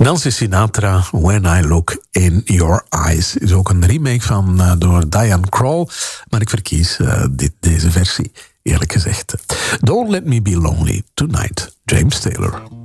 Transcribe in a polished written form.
Nancy Sinatra, When I Look in Your Eyes. Is ook een remake van door Diane Krall. Maar ik verkies deze versie, eerlijk gezegd. Don't Let Me Be Lonely Tonight, James Taylor.